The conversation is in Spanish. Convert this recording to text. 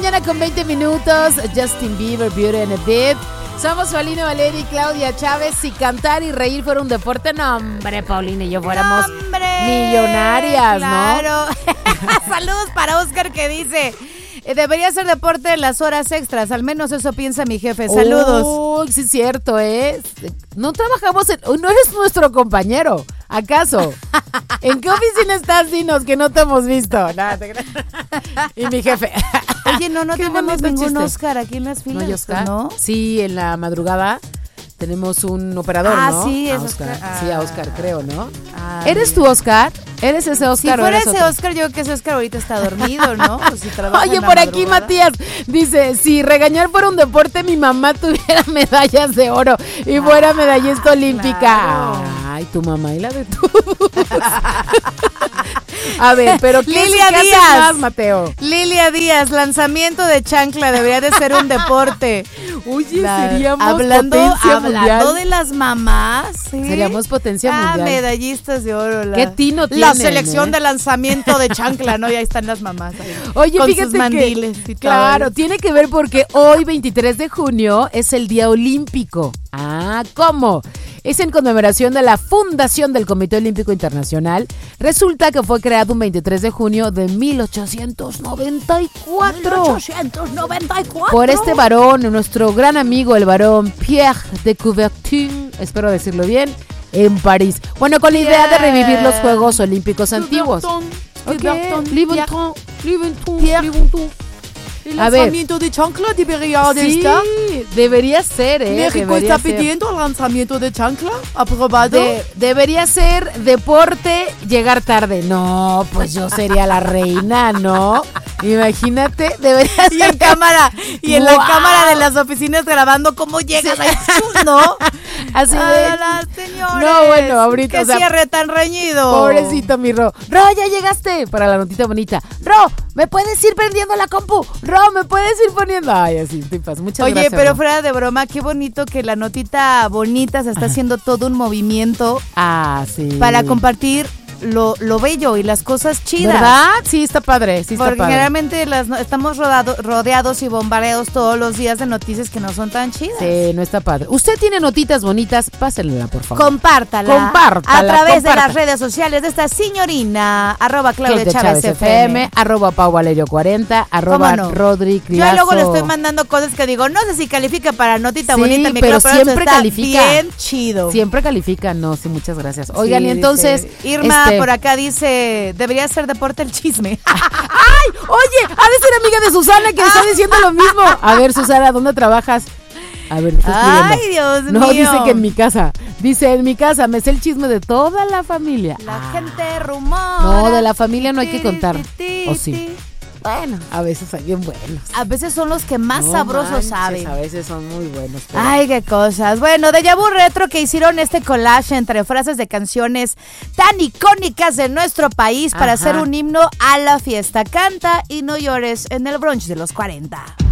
mañana con 20 minutos. Justin Bieber, Beauty and a Bit. Somos Paulina Valeri y Claudia Chávez. Si cantar y reír fuera un deporte, no, hombre, Paulina y yo fuéramos millonarias, claro. ¿No? Saludos para Oscar que dice... Debería ser deporte en las horas extras, al menos eso piensa mi jefe. Saludos. Oh, sí es cierto, ¿eh? No trabajamos no eres nuestro compañero, ¿acaso? ¿En qué oficina estás? Dinos que no te hemos visto. Nada, te creas. Y mi jefe. Oye, no tenemos ningún Oscar aquí en las filas. ¿No hay Oscar? ¿No? Sí, en la madrugada tenemos un operador, ¿no? Sí, es Oscar. Sí, a Oscar, creo, ¿no? ¿Eres tú, Oscar? ¿Eres ese Oscar? Si fuera ese Oscar, yo creo que ese Oscar ahorita está dormido, ¿no? Pues si oye, por aquí Matías dice, si regañar fuera un deporte, mi mamá tuviera medallas de oro y fuera medallista olímpica. Claro. Ay, tu mamá y la de tú. A ver, pero ¿qué Lilia haces Díaz más, Mateo? Lilia Díaz, lanzamiento de chancla debería de ser un deporte. Oye, seríamos hablando mundial. de las mamás, ¿sí? Seríamos potencia mundial. Medallistas de oro. ¿Qué tino tienen? La selección de lanzamiento de chancla, ¿no? Y ahí están las mamás. Ahí, oye, con fíjate sus mandiles que, y claro, tiene que ver porque hoy, 23 de junio, es el Día Olímpico. Ah, ¿cómo? Es en conmemoración de la fundación del Comité Olímpico Internacional. Resulta que fue creado un 23 de junio de 1894. 1894. Por este varón, nuestro gran amigo, el varón Pierre de Coubertin, espero decirlo bien, en París. Bueno, con la idea de revivir los Juegos Olímpicos antiguos. El lanzamiento de chancla debería de estar. Debería ser, México está pidiendo el lanzamiento de chancla, aprobado. Debería ser deporte llegar tarde. No, pues yo sería la reina, ¿no? Imagínate, debería ser. Y en cámara, y en la cámara de las oficinas grabando cómo llegas ahí, ¿no? Así de. Señores, no, bueno, ahorita. Que cierre tan reñido. Pobrecito mi Ro. Ro, ya llegaste. Para la notita bonita. Ro, ¿me puedes ir prendiendo la compu? Ro, ¿me puedes ir poniendo? Ay, así, tipas. Muchas gracias. Oye, pero fuera de broma, qué bonito que la notita bonita se está haciendo todo un movimiento. Sí. Para compartir lo bello y las cosas chidas. ¿Verdad? Sí, está padre. Sí, está porque padre. generalmente estamos rodeados y bombardeados todos los días de noticias que no son tan chidas. Sí, no está padre. Usted tiene notitas bonitas, pásenla, por favor. Compártala. A través de las redes sociales de esta señorina, @Claudia Chávez FM, @Pau Valerio 40, @Rodri Criazo. Yo luego le estoy mandando cosas que digo, no sé si califica para notita bonita, mi pero Claudia, siempre califica. Bien chido. Siempre califica, no, sí, muchas gracias. Oigan, sí, y entonces... Dice, Irma por acá dice, debería ser deporte el chisme. ¡Ay! Oye, ha de ser amiga de Susana que está diciendo lo mismo. A ver, Susana, ¿dónde trabajas? A ver, está escribiendo. Ay, Dios mío. No, dice que en mi casa. Dice, en mi casa, me sé el chisme de toda la familia. La gente rumora. No, de la familia no hay que contar. ¿O sí? Bueno, a veces hay bien buenos. A veces son los que más sabrosos saben. A veces son muy buenos. Pero... Ay, qué cosas. Bueno, Déjà Vu Retro que hicieron este collage entre frases de canciones tan icónicas de nuestro país para hacer un himno a la fiesta. Canta y no llores en el brunch de los 40.